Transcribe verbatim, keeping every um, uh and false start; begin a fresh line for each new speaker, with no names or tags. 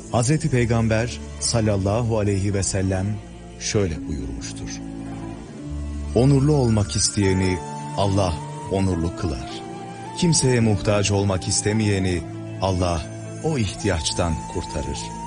Hazreti Peygamber sallallahu aleyhi ve sellem şöyle buyurmuştur: onurlu olmak isteyeni Allah onurlu kılar. Kimseye muhtaç olmak istemeyeni Allah o ihtiyaçtan kurtarır.